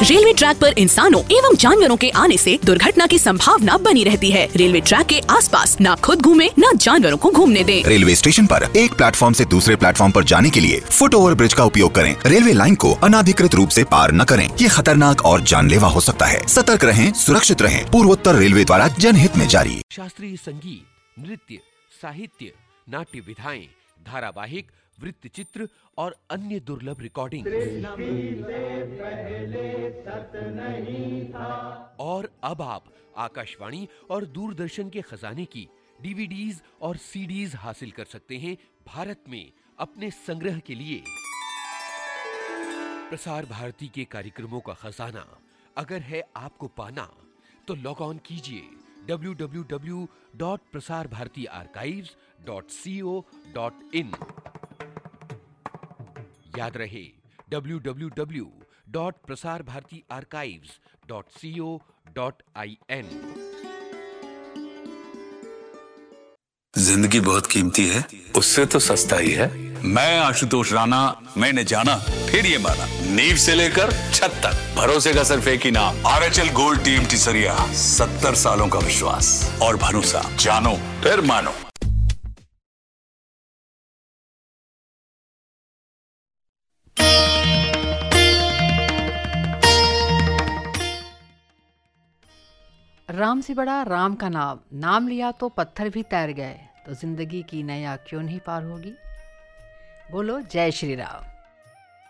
Railway track पर इंसानों एवं जानवरों के आने से दुर्घटना की संभावना बनी रहती है। रेलवे ट्रैक के आसपास न खुद घूमे न जानवरों को घूमने दें। रेलवे स्टेशन पर एक प्लेटफॉर्म से दूसरे प्लेटफॉर्म पर जाने के लिए फुट ओवर ब्रिज का उपयोग करें। रेलवे लाइन को अनाधिकृत रूप से पार न करें, ये खतरनाक और जानलेवा हो सकता है। सतर्क रहें, सुरक्षित रहें। पूर्वोत्तर रेलवे द्वारा जनहित में जारी। शास्त्रीय संगीत, नृत्य, साहित्य, नाट्य विधाएं, धारावाहिक, वृत्त चित्र और अन्य दुर्लभ रिकॉर्डिंग। और अब आप आकाशवाणी और दूरदर्शन के खजाने की डीवीडीज और सीडीज हासिल कर सकते हैं भारत में अपने संग्रह के लिए। प्रसार भारती के कार्यक्रमों का खजाना अगर है आपको पाना तो लॉग ऑन कीजिए www.prasarbhartiarchives.co.in। याद रहे www.prasarbhartiarchives.co.in। जिंदगी बहुत कीमती है, उससे तो सस्ता ही है। मैं आशुतोष राणा, मैंने जाना फिर ये माना, नींव से लेकर छत तक भरोसे का सिर्फ एक ही नाम, आरएचएल गोल्ड टीम टिसरिया। 70 सालों का विश्वास और भरोसा, जानो फिर मानो। राम से बड़ा राम का नाम लिया तो पत्थर भी तैर गए, तो जिंदगी की नैया क्यों नहीं पार होगी। बोलो जय श्री राम।